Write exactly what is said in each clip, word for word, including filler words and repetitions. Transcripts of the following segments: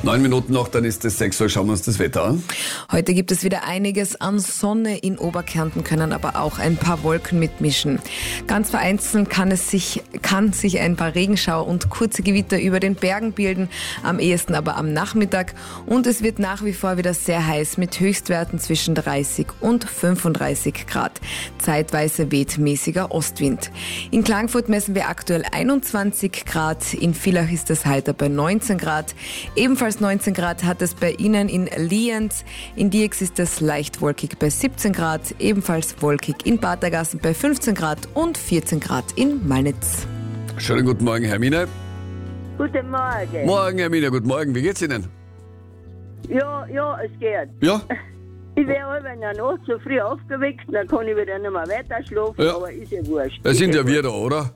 Neun Minuten noch, dann ist es sechs Uhr. Schauen wir uns das Wetter an. Heute gibt es wieder einiges an Sonne in Oberkärnten, können aber auch ein paar Wolken mitmischen. Ganz vereinzelt kann es sich, kann sich ein paar Regenschauer und kurze Gewitter über den Bergen bilden, am ehesten aber am Nachmittag. Und es wird nach wie vor wieder sehr heiß mit Höchstwerten zwischen dreißig und fünfunddreißig Grad. Zeitweise weht mäßiger Ostwind. In Klagenfurt messen wir aktuell einundzwanzig Grad, in Villach ist es heiter bei neunzehn Grad. Ebenfalls neunzehn Grad hat es bei Ihnen in Lienz. In Diex ist es leicht wolkig bei siebzehn Grad, ebenfalls wolkig in Badergassen bei fünfzehn Grad und vierzehn Grad in Malnitz. Schönen guten Morgen, Hermine. Guten Morgen. Morgen, Hermine, guten Morgen. Wie geht's Ihnen? Ja, ja, es geht. Ja? Ich wäre in der Nacht so früh aufgeweckt, dann kann ich wieder nicht mehr weiter schlafen, Ja. aber ist ja wurscht. Da sind Ist ja wir da, oder?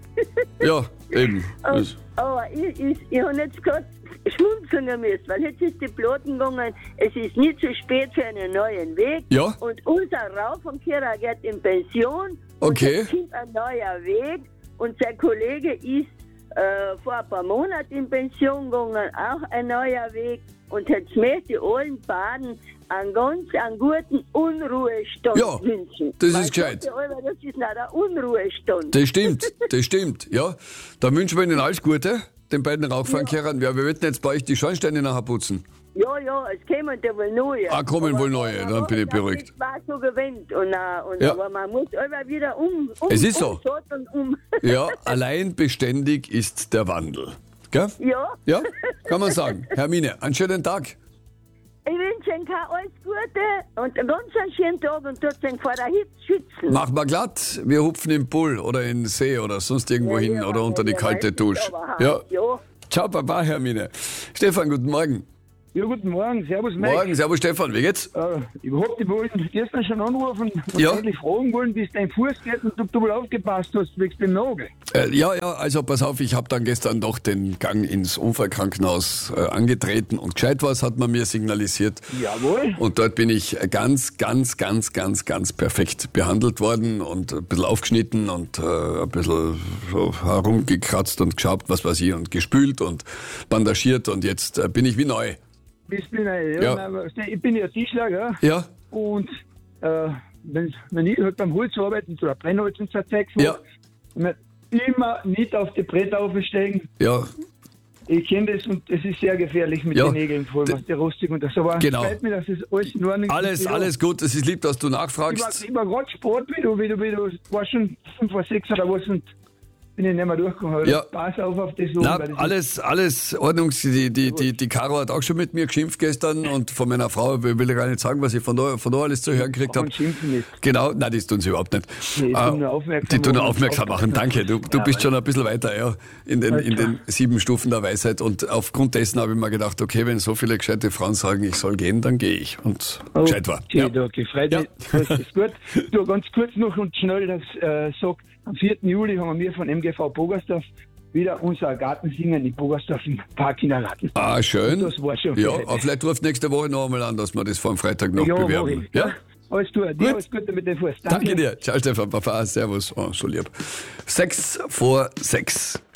Ja, eben. wurscht. Aber ich, ich, ich habe jetzt gerade schmunzeln müssen, weil jetzt ist die Platten gegangen, es ist nicht zu spät für einen neuen Weg. Ja? Und unser Rauf und Kira geht in Pension. Okay. Und es kommt ein neuer Weg. Und sein Kollege ist äh, vor ein paar Monaten in Pension gegangen, auch ein neuer Weg. Und jetzt möchte ich allen Baden einen ganz einen guten Unruhestand Ja, wünschen. das ist Weil gescheit. sagt ja alle, das ist nicht ein Unruhestand. Das stimmt, das stimmt, ja. Da wünschen wir Ihnen alles Gute, den beiden Rauchfangkehrern. Ja, wir wollten jetzt bei euch die Schornsteine nachher putzen. Ja, ja, es kämen da wohl neue. Ah, kommen Aber wohl neue, man dann hat bin ich das beruhigt. nicht war so gewöhnt. Und, äh, und, Ja. Aber man muss immer wieder um, um, Es ist so. umsorten, um. Ja, allein beständig ist der Wandel. Gell? Ja. Ja, kann man sagen. Hermine, einen schönen Tag. Ich wünsche Ihnen alles Gute und einen ganz schönen Tag und tut sich vor der Hitze schützen. Mach mal glatt, wir hupfen im Pool oder in den See oder sonst irgendwo hin Ja, oder unter die ja, kalte weiß Dusche. ich aber Ja. halt, ja. Ciao, Papa, Hermine. Stefan, guten Morgen. Ja, guten Morgen, servus Mike. Morgen, servus Stefan, wie geht's? Äh, ich hab dich wollten gestern schon anrufen und Ja. eigentlich fragen wollen, wie es dein Fuß geht und ob du wohl aufgepasst hast wegen dem Nagel. Äh, ja, ja, also pass auf, ich habe dann gestern doch den Gang ins Unfallkrankenhaus äh, angetreten und gescheit was hat man mir signalisiert. Jawohl. Und dort bin ich ganz, ganz, ganz, ganz, ganz perfekt behandelt worden und ein bisschen aufgeschnitten und äh, ein bisschen so herumgekratzt und geschaut, was weiß ich, und gespült und bandagiert und jetzt äh, bin ich wie neu. Bist du neu, ja? Ja. Nein, weißt du, ich bin ja Tischler, ja. Ja, Und äh, wenn, wenn ich halt beim Holz arbeite, oder Brennholz und so Zeug ja, mache, immer nicht auf die Bretter aufsteigen. ja, Ich kenne das und es ist sehr gefährlich mit Ja. den Nägeln, vor allem was die rostig und das. Aber Genau. es freut mich, dass es alles in Ordnung ist. alles, Ja. alles gut, es ist lieb, dass du Ich war, nachfragst. ich war gerade Sport, wie du, wie du, wie du warst schon fünf vor sechs oder was und bin ich nicht mehr durchgekommen. Ja. Pass auf auf das Na, Lob, weil das alles, alles Ordnung. Die, die, die, die Caro hat auch schon mit mir geschimpft gestern und von meiner Frau will ich gar nicht sagen, was ich von da, von da alles zu hören gekriegt kann habe. schimpfen nicht. Genau, nein, das tun sie überhaupt nicht. Nee, die Äh, tun nur aufmerksam die tun nur machen. aufmerksam machen, danke. Du, du Ja, bist weil- schon ein bisschen weiter ja, in, den, in klar. den sieben Stufen der Weisheit und aufgrund dessen habe ich mir gedacht, okay, wenn so viele gescheite Frauen sagen, ich soll gehen, dann gehe ich. Und Oh, gescheit war. okay, okay, freut Ja. mich. Das ist gut. Du, ganz kurz noch und schnell das äh, sag, am vierten Juli haben wir von M G V Bogersdorf wieder unser Gartensingen in Bogersdorf im Park in der Garten. Ah, schön. Das war schon Ja, für heute. aber vielleicht ruft nächste Woche noch einmal an, dass wir das vor dem Freitag noch Ja, mach bewerben. ich. Ja? Alles Gute, dir alles Gute mit dem Fuß. Danke dir. Ciao, Stefan. Papa, servus. Oh, so lieb. Sechs vor sechs.